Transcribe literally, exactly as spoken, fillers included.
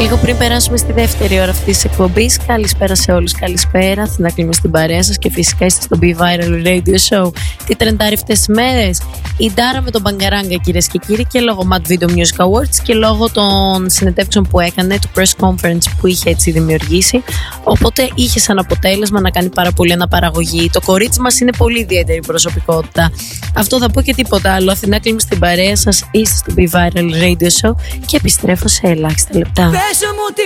Λίγο πριν περάσουμε στη δεύτερη ώρα αυτής της εκπομπής, καλησπέρα σε όλους, καλησπέρα. Θα κλείνουμε στην παρέα σας και φυσικά είστε στο Be Viral Radio Show. Τι τρεντάρει αυτές τις μέρες? Η Ντάρα με τον Μπαγκαράγκα, κυρίες και κύριοι, και λόγω Mad Video Music Awards και λόγω των συνεντεύξεων που έκανε, του press conference που είχε έτσι δημιουργήσει. Οπότε είχε σαν αποτέλεσμα να κάνει πάρα πολύ αναπαραγωγή. Το κορίτσι μας είναι πολύ ιδιαίτερη προσωπικότητα. Αυτό θα πω και τίποτα άλλο. Αθηνά, κλείνουμε στην παρέα σας, είστε στο Be Viral Radio Show και επιστρέφω σε ελάχιστα λεπτά.